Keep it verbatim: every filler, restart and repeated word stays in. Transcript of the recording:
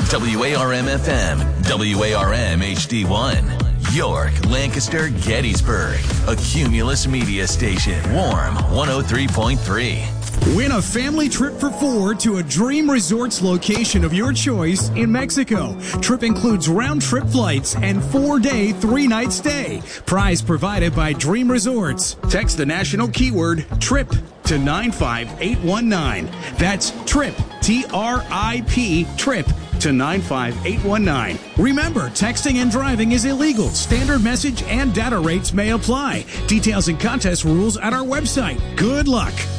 W A R M F M, W A R M H D one. York, Lancaster, Gettysburg. A Cumulus Media Station. Warm one oh three point three. Win a family trip for four to a Dream Resorts location of your choice in Mexico. Trip includes round-trip flights and four-day, three-night stay. Prize provided by Dream Resorts. Text the national keyword TRIP to nine five eight one nine. That's TRIP, T R I P, TRIP to nine five eight one nine. Remember, texting and driving is illegal. Standard message and data rates may apply. Details and contest rules at our website. Good luck.